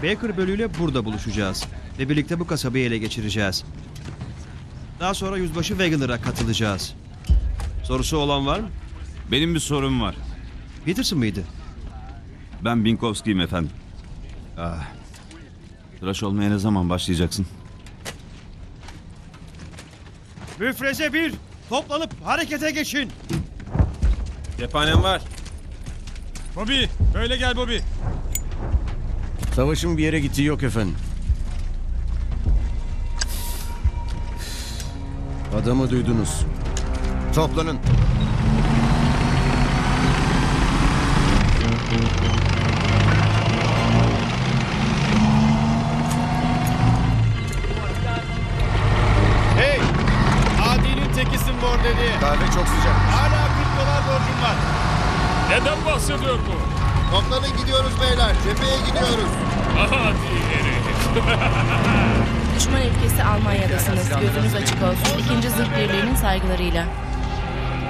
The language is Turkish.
Baker bölüğüyle burada buluşacağız. Ve birlikte bu kasabayı ele geçireceğiz. Daha sonra Yüzbaşı Wagner'a katılacağız. Sorusu olan var mı? Benim bir sorum var. Peterson mıydı? Ben Binkowski'yim efendim. Tıraş olmaya ne zaman başlayacaksın? Müfreze 1! Toplanıp harekete geçin! Cephanem var. Bobby, böyle gel Bobby. Savaşın bir yere gittiği yok efendim. Adamı duydunuz. Toplanın. Hey! Adi'nin tekisin mor dedi. Kahve çok sıcak. Hala $40 borcum var. Neden bahsediyor bu? Toplanın gidiyoruz beyler. Cepheye gidiyoruz. Hadi herif. Düşman ülkesi Almanya'dasınız. Gözünüz açık olsun. İkinci Zırh Birliği'nin saygılarıyla.